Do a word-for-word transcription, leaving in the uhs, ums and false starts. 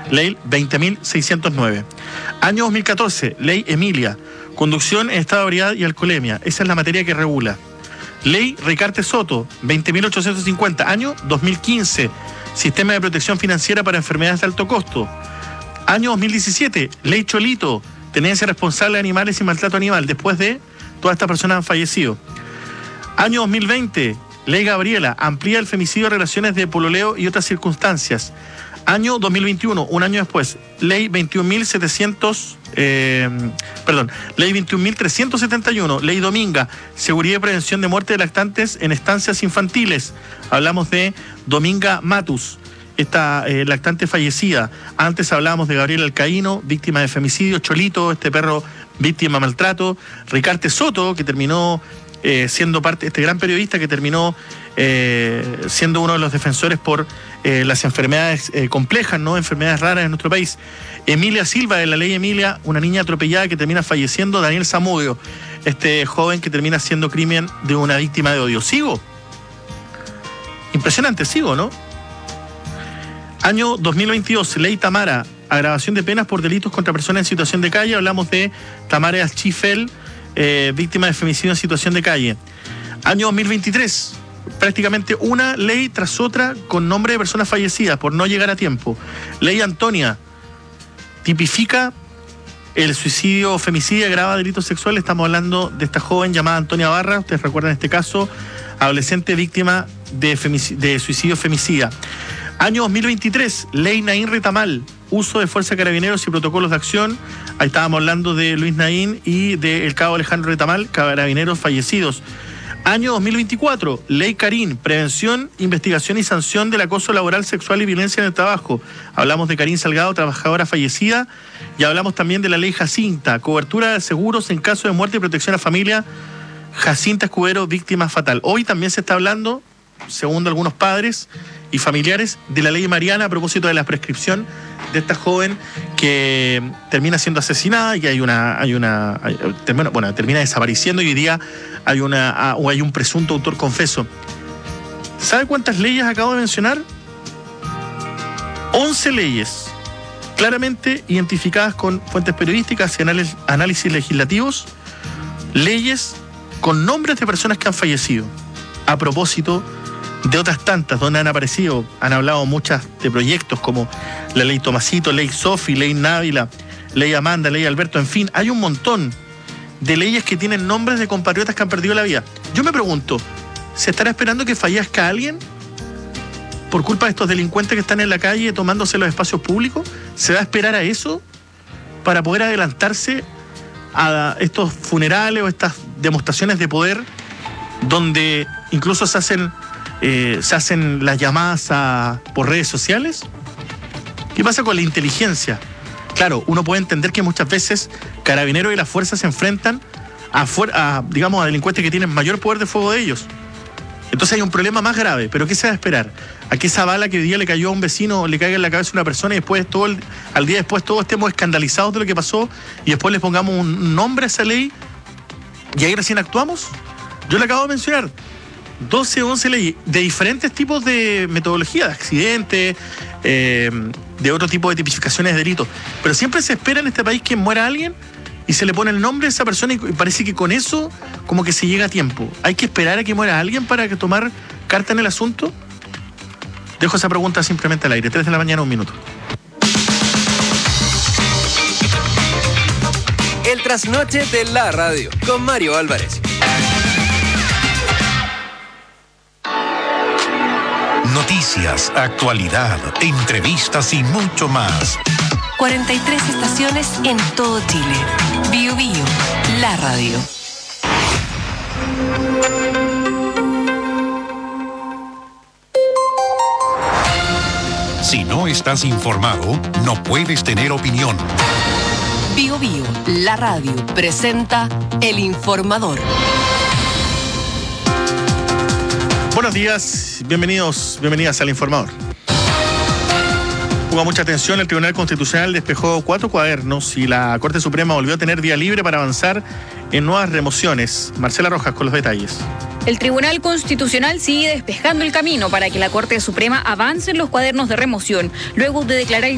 ley veinte mil seiscientos nueve. Año dos mil catorce, ley Emilia, conducción en estado de ebriedad y alcoholemia. Esa es la materia que regula. Ley Ricarte Soto, veinte mil ochocientos cincuenta. Año dos mil quince, sistema de protección financiera para enfermedades de alto costo. Año dos mil diecisiete, ley Cholito, tenencia responsable de animales y maltrato animal. Después de todas estas personas han fallecido. Año dos mil veinte, ley Gabriela, amplía el femicidio de relaciones de pololeo y otras circunstancias. Año dos mil veintiuno, un año después, ley veintiún mil setecientos, eh, perdón, ley veintiún mil trescientos setenta y uno, ley Dominga, seguridad y prevención de muerte de lactantes en estancias infantiles. Hablamos de Dominga Matus, esta eh, lactante fallecida. Antes hablábamos de Gabriel Alcaíno, víctima de femicidio, Cholito, este perro víctima de maltrato, Ricarte Soto, que terminó eh, siendo parte, este gran periodista que terminó eh, siendo uno de los defensores por eh, las enfermedades eh, complejas, ¿no? Enfermedades raras en nuestro país. Emilia Silva, de la ley Emilia, una niña atropellada que termina falleciendo. Daniel Zamudio, este joven que termina siendo crimen de una víctima de odio. ¿Sigo? Impresionante, sigo, ¿no? Año dos mil veintidós, ley Tamara, agravación de penas por delitos contra personas en situación de calle. Hablamos de Tamara Alchifel, eh, víctima de femicidio en situación de calle. Año dos mil veintitrés, prácticamente una ley tras otra con nombre de personas fallecidas por no llegar a tiempo. Ley Antonia, tipifica el suicidio o femicidio, agrava delitos sexuales. Estamos hablando de esta joven llamada Antonia Barra, ustedes recuerdan este caso, adolescente víctima de, femic- de suicidio femicida. Año dos mil veintitrés, ley Naín Retamal, uso de fuerza de carabineros y protocolos de acción. Ahí estábamos hablando de Luis Naín y del cabo Alejandro Retamal, carabineros fallecidos. Año dos mil veinticuatro, ley Karin, prevención, investigación y sanción del acoso laboral, sexual y violencia en el trabajo. Hablamos de Karin Salgado, trabajadora fallecida, y hablamos también de la ley Jacinta, cobertura de seguros en caso de muerte y protección a familia. Jacinta Escudero, víctima fatal. Hoy también se está hablando, según algunos padres y familiares, de la ley Mariana a propósito de la prescripción de esta joven que termina siendo asesinada y que hay una, hay una, hay, termina, bueno, termina desapareciendo y hoy día hay una, o hay un presunto autor confeso. ¿Sabe cuántas leyes acabo de mencionar? once leyes, claramente identificadas con fuentes periodísticas y análisis, análisis legislativos, leyes con nombres de personas que han fallecido, a propósito de otras tantas donde han aparecido, han hablado muchas de proyectos como la ley Tomasito, ley Sofi, ley Návila, ley Amanda, ley Alberto, en fin, hay un montón de leyes que tienen nombres de compatriotas que han perdido la vida. Yo me pregunto, ¿se estará esperando que fallezca alguien por culpa de estos delincuentes que están en la calle tomándose los espacios públicos? ¿Se va a esperar a eso para poder adelantarse a estos funerales o estas demostraciones de poder donde incluso se hacen Eh, se hacen las llamadas a, por redes sociales? ¿Qué pasa con la inteligencia? Claro, uno puede entender que muchas veces carabineros y las fuerzas se enfrentan a, fuer- a, digamos, a delincuentes que tienen mayor poder de fuego de ellos. Entonces hay un problema más grave. ¿Pero qué se va a esperar? ¿A que esa bala que hoy día le cayó a un vecino le caiga en la cabeza a una persona y después todo el, al día después todos estemos escandalizados de lo que pasó y después les pongamos un nombre a esa ley y ahí recién actuamos? Yo le acabo de mencionar doce, once leyes de diferentes tipos de metodología, de accidentes, eh, de otro tipo de tipificaciones de delitos. Pero siempre se espera en este país que muera alguien y se le pone el nombre de esa persona y parece que con eso como que se llega a tiempo. ¿Hay que esperar a que muera alguien para que tomar carta en el asunto? Dejo esa pregunta simplemente al aire. tres de la mañana, un minuto. El trasnoche de la radio con Mario Álvarez. Noticias, actualidad, entrevistas y mucho más. cuarenta y tres estaciones en todo Chile. Bio Bio, la radio. Si no estás informado, no puedes tener opinión. Bio Bio, la radio, presenta El Informador. Buenos días, bienvenidos, bienvenidas al Informador. Ponga mucha atención, el Tribunal Constitucional despejó cuatro cuadernos y la Corte Suprema volvió a tener vía libre para avanzar en nuevas remociones. Marcela Rojas con los detalles. El Tribunal Constitucional sigue despejando el camino para que la Corte Suprema avance en los cuadernos de remoción, luego de declarar